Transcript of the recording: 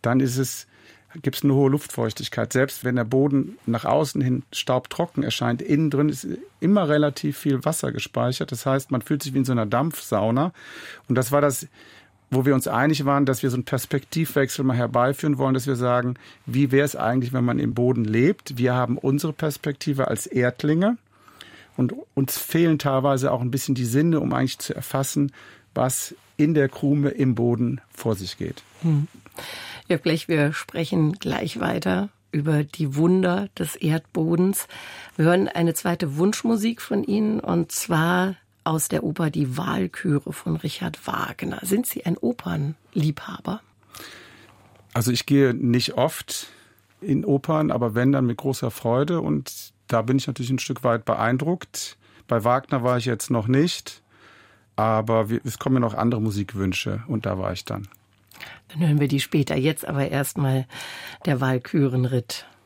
dann gibt es eine hohe Luftfeuchtigkeit. Selbst wenn der Boden nach außen hin staubtrocken erscheint, innen drin ist immer relativ viel Wasser gespeichert. Das heißt, man fühlt sich wie in so einer Dampfsauna. Und das war das, wo wir uns einig waren, dass wir so einen Perspektivwechsel mal herbeiführen wollen, dass wir sagen, wie wäre es eigentlich, wenn man im Boden lebt? Wir haben unsere Perspektive als Erdlinge und uns fehlen teilweise auch ein bisschen die Sinne, um eigentlich zu erfassen, was in der Krume im Boden vor sich geht. Jörg Blech, wir sprechen gleich weiter über die Wunder des Erdbodens. Wir hören eine zweite Wunschmusik von Ihnen, und zwar aus der Oper Die Walküre von Richard Wagner. Sind Sie ein Opernliebhaber? Also ich gehe nicht oft in Opern, aber wenn, dann mit großer Freude. Und da bin ich natürlich ein Stück weit beeindruckt. Bei Wagner war ich jetzt noch nicht, aber es kommen ja noch andere Musikwünsche und da war ich dann. Dann hören wir die später. Jetzt aber erstmal der Walkürenritt